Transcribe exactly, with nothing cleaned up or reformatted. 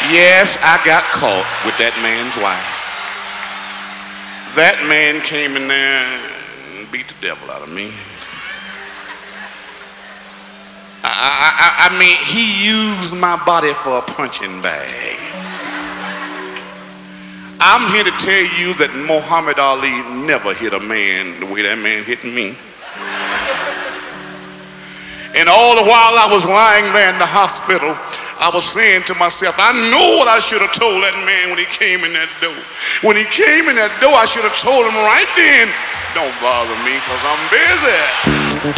Yes, I got caught with that man's wife. That man came in there and beat the devil out of me. I, I, I mean, he used my body for a punching bag. I'm here to tell you that Muhammad Ali never hit a man the way that man hit me. And all the while I was lying there in the hospital, I was saying to myself, I know what I should have told that man when he came in that door. When he came in that door, I should have told him right then, don't bother me because I'm busy.